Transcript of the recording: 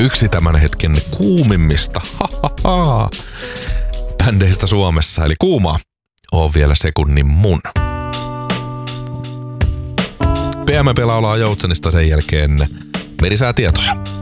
yksi tämän hetken kuumimmista bändeistä Suomessa, eli Kuuma on vielä sekunnin mun. PMP laulaa Joutsenista, sen jälkeen Merisäätietoja.